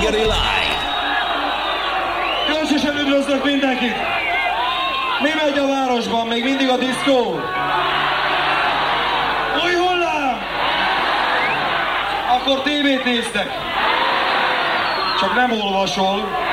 Calgary Live. Köszönöm, üdvözlök mindenkit! Mi megy a városban? Még mindig a diszkó? Új hullám! Akkor tévét néztek. Csak nem olvasol.